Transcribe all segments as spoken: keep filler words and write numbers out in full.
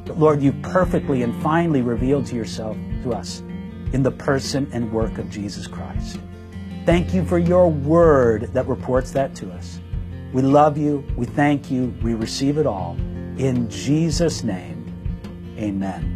But Lord, you perfectly and finely revealed to yourself to us in the person and work of Jesus Christ. Thank you for your word that reports that to us. We love you. We thank you. We receive it all. In Jesus' name, amen.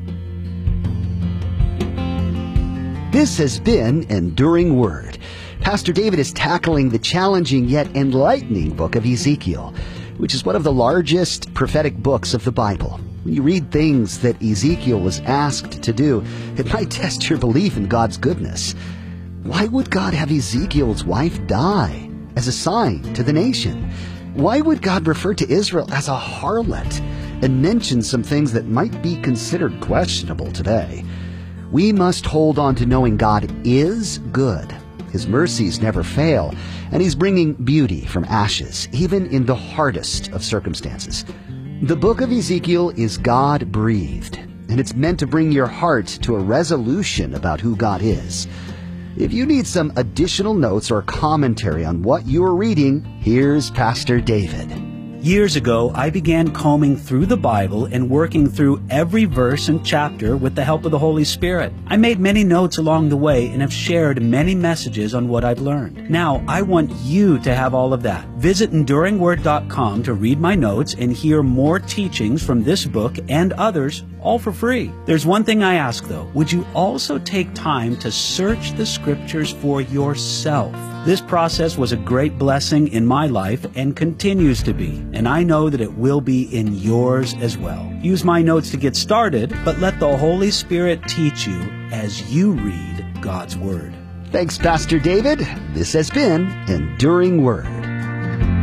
This has been Enduring Word. Pastor David is tackling the challenging yet enlightening book of Ezekiel, which is one of the largest prophetic books of the Bible. When you read things that Ezekiel was asked to do, it might test your belief in God's goodness. Why would God have Ezekiel's wife die as a sign to the nation? Why would God refer to Israel as a harlot and mention some things that might be considered questionable today? We must hold on to knowing God is good. His mercies never fail, and He's bringing beauty from ashes, even in the hardest of circumstances. The book of Ezekiel is God-breathed, and it's meant to bring your heart to a resolution about who God is. If you need some additional notes or commentary on what you are reading, here's Pastor David. Years ago, I began combing through the Bible and working through every verse and chapter with the help of the Holy Spirit. I made many notes along the way and have shared many messages on what I've learned. Now, I want you to have all of that. Visit enduring word dot com to read my notes and hear more teachings from this book and others, all for free. There's one thing I ask, though. Would you also take time to search the Scriptures for yourself? This process was a great blessing in my life and continues to be, and I know that it will be in yours as well. Use my notes to get started, but let the Holy Spirit teach you as you read God's Word. Thanks, Pastor David. This has been Enduring Word.